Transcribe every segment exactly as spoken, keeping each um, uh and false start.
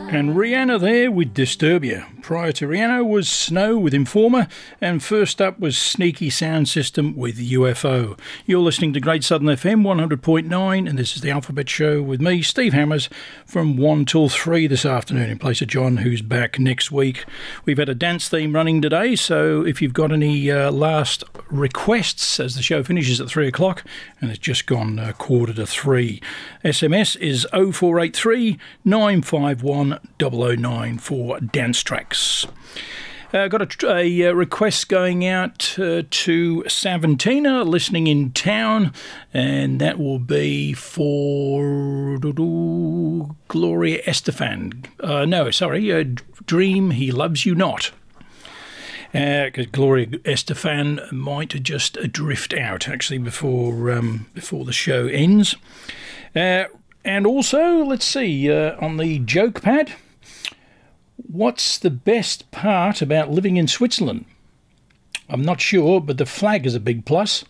And Rihanna there with Disturbia. Prior to Rihanna was Snow with Informer, and first up was Sneaky Sound System with U F O. You're listening to Great Southern F M one hundred point nine, and this is the Alphabet Show with me, Steve Hammers, from one till three this afternoon in place of John, who's back next week. We've had a dance theme running today, so if you've got any uh, last requests as the show finishes at three o'clock, and it's just gone uh, quarter to three. S M S is oh four eight three nine five one double oh nine for dance tracks. Uh, got a, a request going out uh, to Savantina, listening in town, and that will be for Gloria Estefan. Uh, no, sorry, uh, Dream He Loves You Not. Because uh, Gloria Estefan might just drift out, actually, before um, before the show ends. Uh, and also, let's see, uh, on the joke pad, what's the best part about living in Switzerland? I'm not sure, but the flag is a big plus.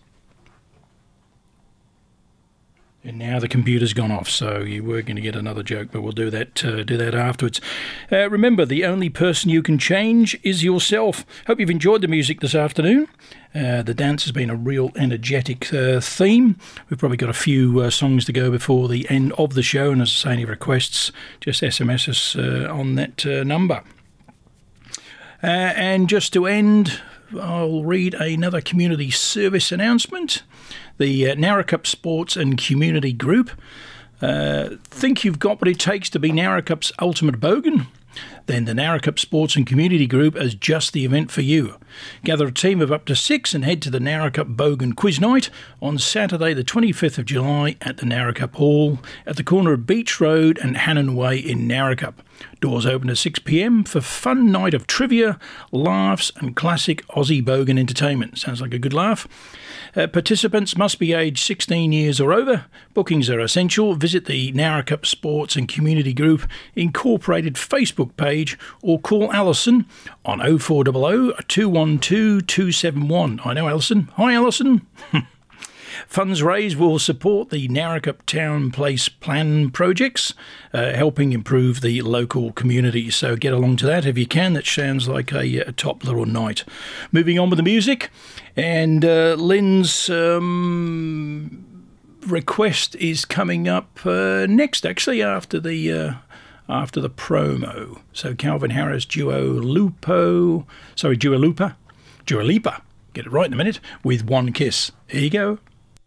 And now the computer's gone off, so you were going to get another joke, but we'll do that uh, do that afterwards. Uh, remember, the only person you can change is yourself. Hope you've enjoyed the music this afternoon. Uh, the dance has been a real energetic uh, theme. We've probably got a few uh, songs to go before the end of the show, and as I say, any requests, just S M S us uh, on that uh, number. Uh, and just to end, I'll read another community service announcement. The uh, Narrackup Sports and Community Group uh, think you've got what it takes to be Narrackup's ultimate bogan? Then the Narrackup Sports and Community Group is just the event for you. Gather a team of up to six and head to the Narrackup Bogan Quiz Night on Saturday the twenty-fifth of July at the Narrackup Hall at the corner of Beach Road and Hannon Way in Narrackup. Doors open at six p m for fun night of trivia, laughs and classic Aussie bogan entertainment. Sounds like a good laugh. Uh, participants must be aged sixteen years or over. Bookings are essential. Visit the Narrackup Sports and Community Group Incorporated Facebook page or call Alison on oh four hundred, two one two, two seven one. I know Alison. Hi, Alison. Funds raised will support the Narrackup Town Place Plan projects, uh, helping improve the local community. So get along to that if you can. That sounds like a, a top little night. Moving on with the music, and uh, Lynn's um, request is coming up uh, next, actually, after the uh, after the promo. So Calvin Harris, Duo Lupo, sorry, Dua Lipa, Dua Lipa, get it right in a minute, with One Kiss. Here you go.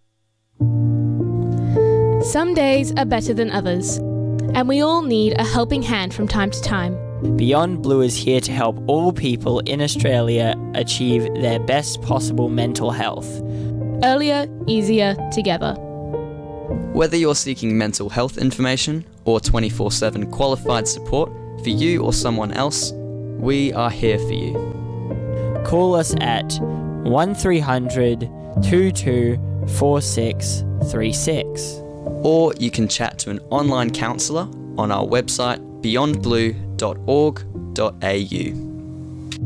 Some days are better than others, and we all need a helping hand from time to time. Beyond Blue is here to help all people in Australia achieve their best possible mental health. Earlier, easier, together. Whether you're seeking mental health information or twenty-four seven qualified support for you or someone else, we are here for you. Call us at one three hundred, two two four six three six. Or you can chat to an online counsellor on our website beyond blue dot org dot a u.